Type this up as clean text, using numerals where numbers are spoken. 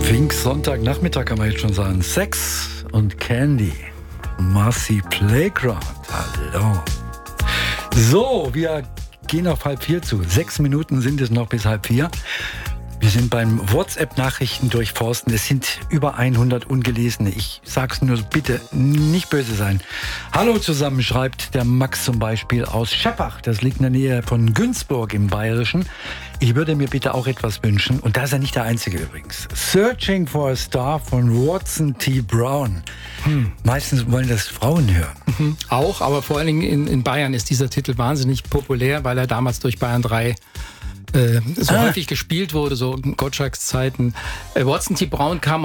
Sonntagnachmittag kann man jetzt schon sagen. Sex und Candy. Marcy Playground. Hallo. So, wir gehen auf 3:30 zu. 6 Minuten sind es noch bis 3:30. Wir sind beim WhatsApp-Nachrichten durchforsten. Es sind über 100 ungelesene. Ich sag's nur, bitte nicht böse sein. Hallo zusammen, schreibt der Max zum Beispiel aus Scheppach. Das liegt in der Nähe von Günzburg im Bayerischen. Ich würde mir bitte auch etwas wünschen. Und da ist er nicht der Einzige übrigens. Searching for a Star von Watson T. Brown. Meistens wollen das Frauen hören. Auch, aber vor allen Dingen in Bayern ist dieser Titel wahnsinnig populär, weil er damals durch Bayern 3 so häufig gespielt wurde, so in Gottschalks Zeiten. Watson T. Brown kam